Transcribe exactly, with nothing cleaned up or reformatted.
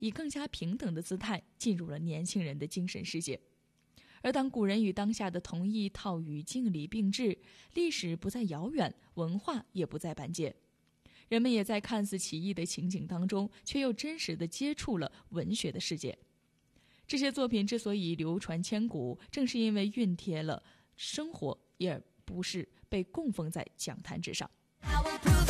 以更加平等的姿态进入了年轻人的精神世界。而当古人与当下的同一套语境里并置，历史不再遥远，文化也不再板结，人们也在看似奇异的情景当中，却又真实地接触了文学的世界。这些作品之所以流传千古，正是因为熨贴了生活，也不是被供奉在讲坛之上。